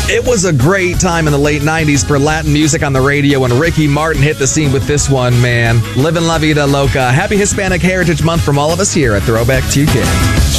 It was a great time in the late 90s for Latin music on the radio when Ricky Martin hit the scene with this one, man. Livin' La Vida Loca. Happy Hispanic Heritage Month from all of us here at Throwback 2K.